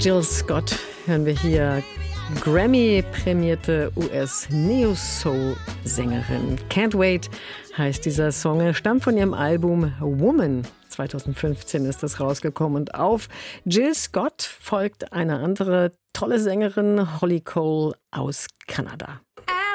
Jill Scott hören wir hier, Grammy-prämierte US-Neo-Soul-Sängerin. Can't Wait heißt dieser Song. Er stammt von ihrem Album Woman. 2015 ist das rausgekommen. Und auf Jill Scott folgt eine andere tolle Sängerin, Holly Cole aus Kanada.